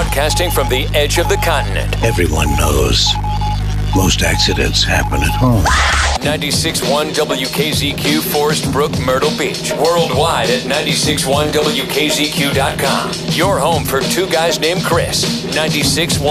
Broadcasting from the edge of the continent. Everyone knows most accidents happen at home. 96.1 WKZQ, Forest Brook, Myrtle Beach. Worldwide at 96.1WKZQ.com. Your home for two guys named Chris. 96.1